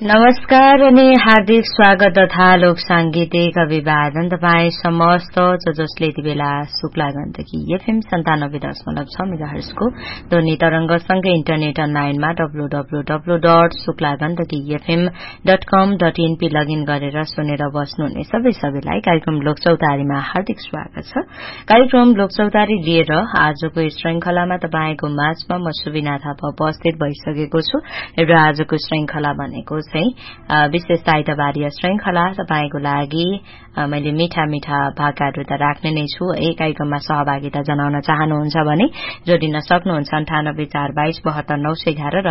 नमस्कार अनि हार्दिक स्वागत तथा लोक सांगीतिक अभिवादन तपाई समस्त जसले यति बेला शुक्ला गण्डकी एफएम 97.6 मेगाहर्जको ध्वनि तरंगसँगै इन्टरनेट अनलाइनमा www.शुक्लागण्डकीfm.com.in लगइन गरेर सुनेर बस्नुहुने सबैलाई कार्यक्रम लोकचौतारीमा हार्दिक स्वागत छ। कार्यक्रम लोकचौतारी लिएर आजको श्रृंखलामा तपाईको माझमा म सुबिना थापा उपस्थित भइसकेको छु र आजको श्रृंखला भनेको विशेष आइतबारीय श्रृंखला तपाईको लागि मैले मीठा मीठा भाकाहरू त राख्ने नै छु। कार्यक्रममा सहभागिता जनाउन चाहनुहुन्छ भने जोडिन सक्नुहुन्छ 9842272911 र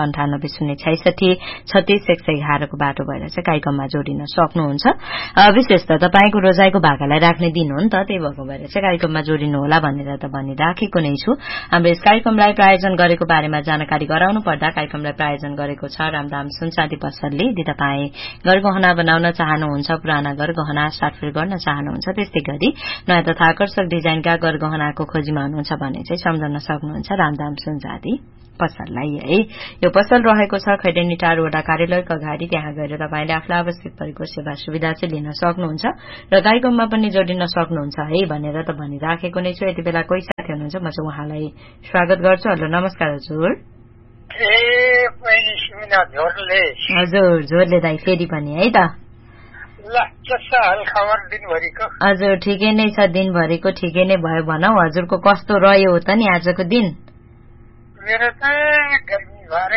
9806636111 को बाटो भएर चाहिँ कार्यक्रममा जोडिन सक्नुहुन्छ। विशेष त तपाईको रोजाइको भाकालाई राख्ने दिन हो नि त, त्यही भएको भएर चाहिँ कार्यक्रममा जोडिनु होला भनेर त भनिराखेको नै छु। हाम्रो यस कार्यक्रमलाई प्रायोजन गरेको बारेमा जानकारी गराउनु पर्दा कार्यक्रमलाई प्रायोजन गरेको छ रामधाम सुनचाँदी पसलले। यदि तपाईँ गरगहना बनाउन चाहनुहुन्छ, पुराना गरगहना साटफेर गर्न चाहनुहुन्छ, त्यस्तै गरी नयाँ तथा आकर्षक डिजाइनका गरगहनाको खोजीमा हुनुहुन्छ भने चाहिँ सम्झन सक्नुहुन्छ रामधाम सुनचाँदी पसललाई। है यो पसल रहेको छ खैरेनी टार वडा कार्यालयको अगाडि। त्यहाँ गएर तपाईले आफूलाई आवश्यक परेको सेवा सुविधा चाहिँ लिन सक्नुहुन्छ र कार्यक्रममा पनि जोडिन सक्नुहुन्छ है भनेर त भनिराखेको नै छु। यति बेला कोही साथी हुनुहुन्छ, म चाहिँ उहाँलाई स्वागत गर्छु। हेलो नमस्कार हजुर। हजुर झोरले दाई फेरि पनि है त। हजुर ठिकै नै छ, दिनभरिको ठिकै नै भयो भनौ। हजुरको कस्तो रह्यो त नि आजको दिन? मेरो त गर्मी भएर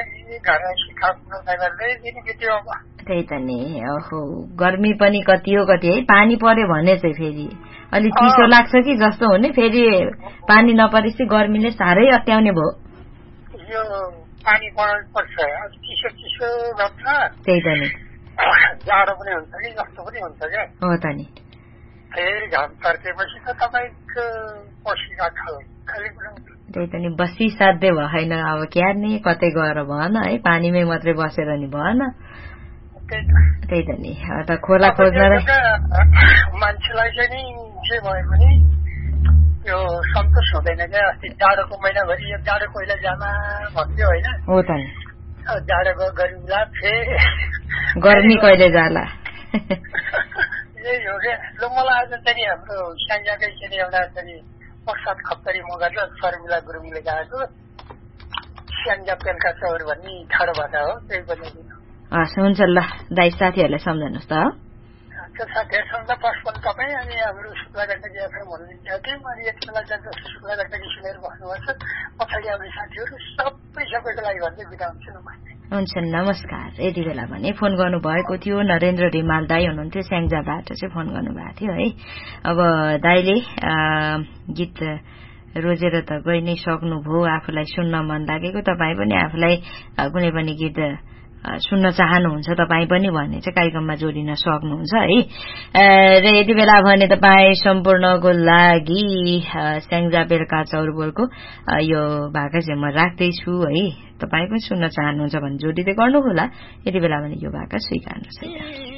त्यही त नि, ओहो गर्मी पनि कति हो कति है। पानी पर्यो भने चाहिँ फेरि अलि चिसो लाग्छ कि जस्तो हुने, फेरि पानी नपरेपछि गर्मीले साह्रै अत्याउने भयो। यो पानी पर्छ चिसो चिसो गर्छ, त्यही त नि, जाडो पनि हुन्छ कि जस्तो पनि हुन्छ क्या। हो त नि, फेरि घाम तर्केपछि त तपाईँको पसिना खाली त्यही त नि, बसी साध्य भएन। अब क्या नि कतै गएर भएन है, पानीमै मात्रै बसेर नि भएन। त्यही त नि, त खोला खोज्न मान्छेलाई चाहिँ नि जे भए पनि यो सन्तोष हुँदैन क्या। अस्ति जाडोको महिनाभरि यो जाडो पहिला जामा भन्थ्यो होइन, हो त नि, जाडोको गरिबला फेरि गर्मी कहिले जाला यही हो क्या। ल मलाई आज चाहिँ हाम्रो स्याङ्जाकै चाहिँ एउटा चाहिँ प्रसाद खप्तरी मगर शर्मिला गुरुङले गाएको स्याङ्जा पेल्का चौर भन्ने ठाडोबाट हो, त्यही पनि हुन्छ ल दाइ साथीहरूलाई सम्झनुहोस् त। त्यो साथीहरूसँग पशुपन तपाईँ अनि हाम्रो शुक्ला गण्डकी एफएम हुनुहुन्छ थियो। अनि यति बेला जस्तो शुक्ला गण्डकी सुनेर बस्नुपर्छ, पछाडि आउने साथीहरू सबैको लागि भन्दै बिदा हुन्छ। हुन्छ नमस्कार। यति बेला भने फोन गर्नुभएको थियो नरेन्द्र रिमाल दाई हुनुहुन्थ्यो, स्याङ्जाबाट चाहिँ फोन गर्नुभएको थियो है। अब दाईले गीत रोजेर त गइ नै सक्नुभयो, आफूलाई सुन्न मन लागेको, तपाईँ पनि आफूलाई कुनै पनि गीत सुन्न चाहनुहुन्छ तपाईँ पनि भने चाहिँ कार्यक्रममा जोडिन सक्नुहुन्छ है। र यति बेला भने तपाईँ सम्पूर्णको लागि स्याङ्जा बेलका चौरबोलको यो भाका चाहिँ म राख्दैछु है। तपाईँ पनि सुन्न चाहनुहुन्छ भने जोडिँदै गर्नुहोला। यति बेला भने यो भाका स्वीकार्नुहोस् है।